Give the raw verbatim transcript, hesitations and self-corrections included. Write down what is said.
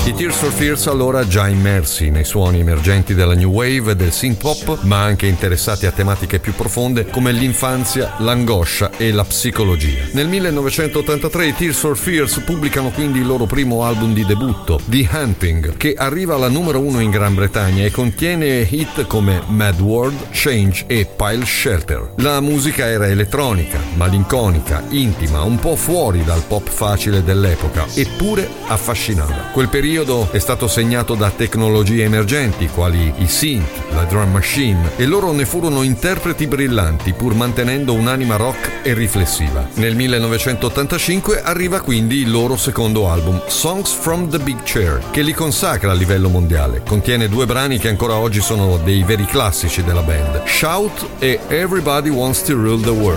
I Tears for Fears allora già immersi nei suoni emergenti della new wave e del synth pop, ma anche interessati a tematiche più profonde come l'infanzia, l'angoscia e la psicologia. Nel millenovecentottantatré i Tears for Fears pubblicano quindi il loro primo album di debutto, The Hunting, che arriva alla numero uno in Gran Bretagna e contiene hit come Mad World, Change e Pile Shelter. La musica era elettronica, malinconica, intima, un po' fuori dal pop facile dell'epoca, eppure affascinava. Quel periodo è stato segnato da tecnologie emergenti quali i synth, la drum machine, e loro ne furono interpreti brillanti pur mantenendo un'anima rock e riflessiva. Nel millenovecentottantacinque arriva quindi il loro secondo album, Songs from the Big Chair, che li consacra a livello mondiale. Contiene due brani che ancora oggi sono dei veri classici della band, Shout e Everybody Wants to Rule the World.